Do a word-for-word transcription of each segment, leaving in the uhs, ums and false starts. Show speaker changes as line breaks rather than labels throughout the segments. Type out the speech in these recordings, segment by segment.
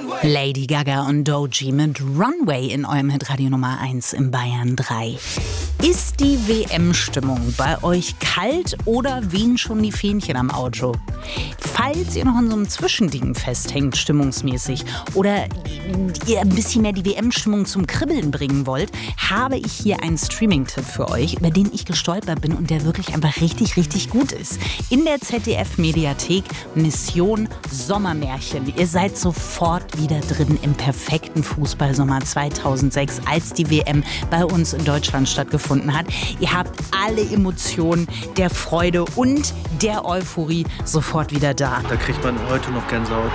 Lady Gaga und Doechii mit Runway in eurem Hitradio Nummer eins im Bayern drei. Ist die W M-Stimmung bei euch kalt oder wehen schon die Fähnchen am Auto? Falls ihr noch in so einem Zwischending festhängt, stimmungsmäßig, oder ihr ein bisschen mehr die W M-Stimmung zum Kribbeln bringen wollt, habe ich hier einen Streaming-Tipp für euch, über den ich gestolpert bin und der wirklich einfach richtig, richtig gut ist. In der Z D F-Mediathek Mission Sommermärchen. Ihr seid sofort wieder drin im perfekten Fußballsommer zweitausendsechs, als die W M bei uns in Deutschland stattgefunden hat. Ihr habt alle Emotionen der Freude und der Euphorie sofort wieder da.
Da kriegt man heute noch Gänsehaut.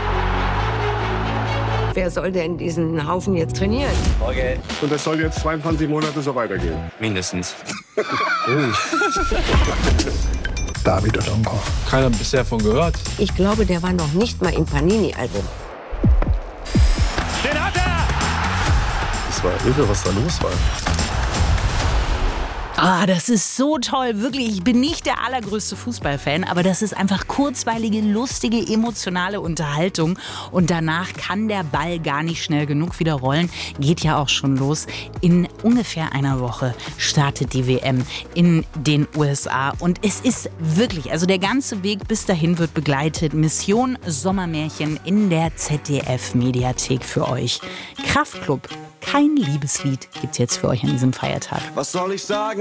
Wer soll denn diesen Haufen jetzt trainieren?
Okay.
Und das soll jetzt zweiundzwanzig Monate so weitergehen.
Mindestens.
David Odonkor.
Keiner bisher von gehört.
Ich glaube, der war noch nicht mal im Panini-Album.
Den hat er!
Das war irre, was da los war.
Ah, das ist so toll, wirklich. Ich bin nicht der allergrößte Fußballfan, aber das ist einfach kurzweilige, lustige, emotionale Unterhaltung. Und danach kann der Ball gar nicht schnell genug wieder rollen. Geht ja auch schon los. In ungefähr einer Woche startet die W M in den U S A. Und es ist wirklich, also der ganze Weg bis dahin wird begleitet. Mission Sommermärchen in der Z D F-Mediathek für euch. Kraftklub, kein Liebeslied gibt's jetzt für euch an diesem Feiertag.
Was soll ich sagen?